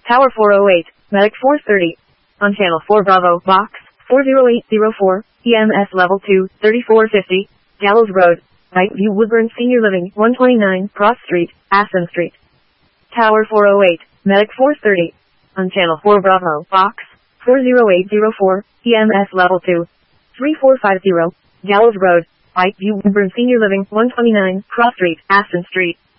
Tower 408, Medic 430. On Channel 4 Bravo, Box 40804, EMS Level 2, 3450, Gallows Road, View Woodburn Senior Living, 129, Cross Street, Aspen Street. Tower 408, Medic 430. On Channel 4 Bravo, Box 40804, EMS Level 2, 3450, Gallows Road, View Woodburn Senior Living, 129, Cross Street, Aspen Street.